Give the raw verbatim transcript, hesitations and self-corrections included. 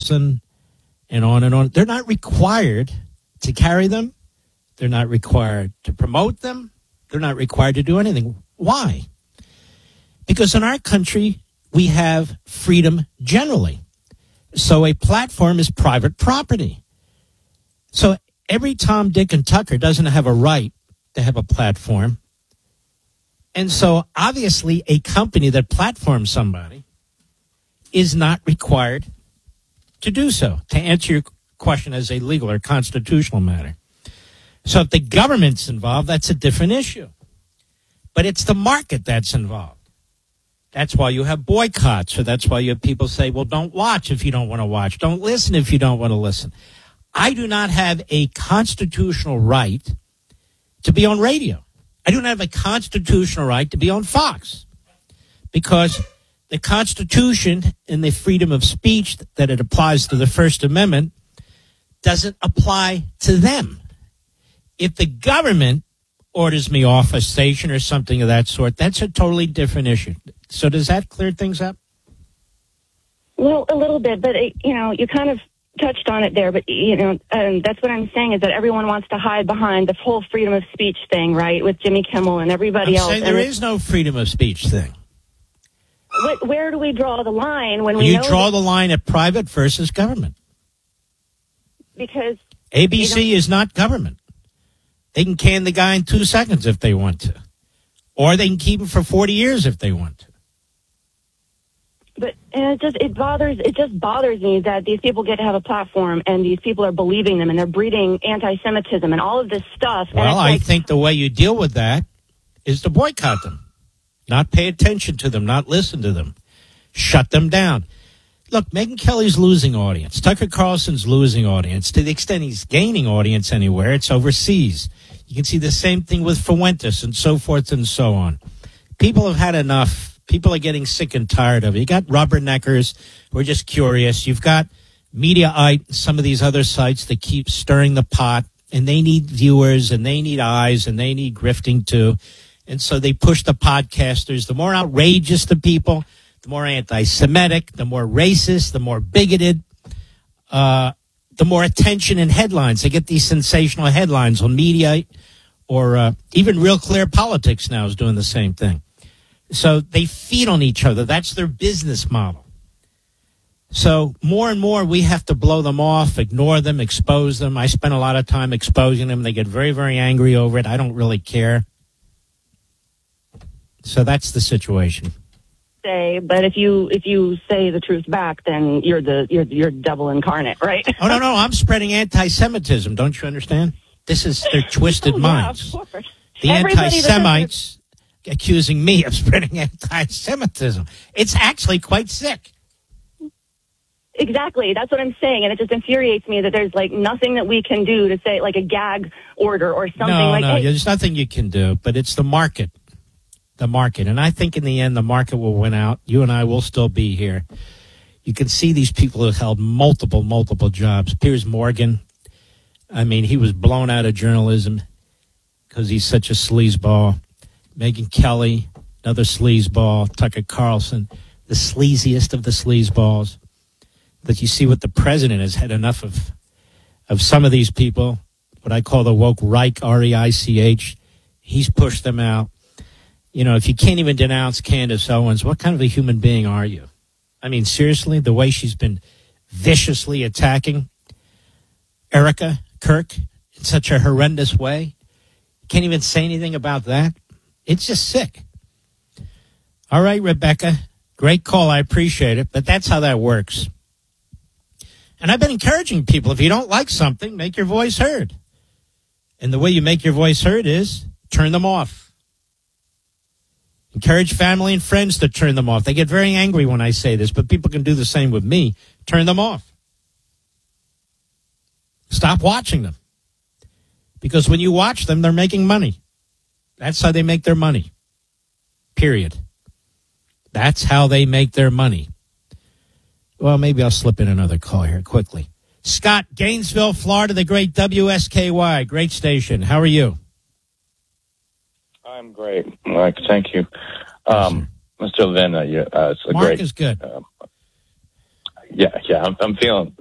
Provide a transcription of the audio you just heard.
Carlson, and on and on. They're not required to carry them. They're not required to promote them. They're not required to do anything. Why? Because in our country, we have freedom generally. So a platform is private property. So every Tom, Dick, and Tucker doesn't have a right to have a platform. And so obviously a company that platforms somebody is not required to do so, to answer your question as a legal or constitutional matter. So if the government's involved, that's a different issue. But it's the market that's involved. That's why you have boycotts, or that's why you have people say, well, don't watch if you don't want to watch. Don't listen if you don't want to listen. I do not have a constitutional right to be on radio. I do not have a constitutional right to be on Fox, because the Constitution and the freedom of speech that it applies to the First Amendment doesn't apply to them. If the government orders me off a station or something of that sort, that's a totally different issue. So does that clear things up? Well, a little bit, but, it, you know, you kind of touched on it there, but, you know, um, that's what I'm saying is that everyone wants to hide behind the whole freedom of speech thing, right, with Jimmy Kimmel and everybody I'm else. saying there is no freedom of speech thing. What, where do we draw the line when we You know draw that, the line at private versus government. because A B C is not government. They can can the guy in two seconds if they want to. Or they can keep him for forty years if they want to. But and it just it bothers it just bothers me that these people get to have a platform and these people are believing them and they're breeding anti-Semitism and all of this stuff. Well, and it's I like, think the way you deal with that is to boycott them, not pay attention to them, not listen to them, shut them down. Look, Megyn Kelly's losing audience. Tucker Carlson's losing audience. To the extent he's gaining audience anywhere, it's overseas. You can see the same thing with Fuentes and so forth and so on. People have had enough. People are getting sick and tired of it. You got rubberneckers who are just curious. You've got Mediaite, some of these other sites that keep stirring the pot, and they need viewers, and they need eyes, and they need grifting too. And so they push the podcasters. The more outrageous the people, the more anti-Semitic, the more racist, the more bigoted, uh, the more attention and headlines. They get these sensational headlines on Mediaite, or uh, even Real Clear Politics now is doing the same thing. So they feed on each other. That's their business model. So more and more we have to blow them off, ignore them, expose them. I spend a lot of time exposing them. They get very, very angry over it. I don't really care. So that's the situation. say, but if you if you say the truth back, then you're the you're you're devil incarnate, right? Oh no, no, I'm spreading anti-Semitism. Don't you understand? This is their twisted oh, yeah, minds. of course. The Everybody anti-Semites accusing me of spreading anti-Semitism. It's actually quite sick. Exactly. That's what I'm saying. And it just infuriates me that there's like nothing that we can do to say like a gag order or something no, like that. No, hey, there's nothing you can do, but it's the market. The market. And I think in the end, the market will win out. You and I will still be here. You can see these people who held multiple, multiple jobs. Piers Morgan, I mean, he was blown out of journalism because he's such a sleazeball. Megyn Kelly, another sleazeball. Tucker Carlson, the sleaziest of the sleazeballs. That you see what the president has had enough of, of some of these people, what I call the woke Reich, R E I C H. He's pushed them out. You know, if you can't even denounce Candace Owens, what kind of a human being are you? I mean, seriously, the way she's been viciously attacking Erica Kirk in such a horrendous way. Can't even say anything about that. It's just sick. All right, Rebecca, great call. I appreciate it, but that's how that works. And I've been encouraging people, if you don't like something, make your voice heard. And the way you make your voice heard is turn them off. Encourage family and friends to turn them off. They get very angry when I say this, but people can do the same with me. Turn them off. Stop watching them. Because when you watch them, they're making money. That's how they make their money. Period. That's how they make their money. Well, maybe I'll slip in another call here quickly. Scott, Gainesville, Florida, the great W S K Y. Great station. How are you? I'm great, Mike. Thank you. Um, Mister Levin, uh, yeah, uh, it's a Mark great. is good. Um, yeah, yeah, I'm, I'm feeling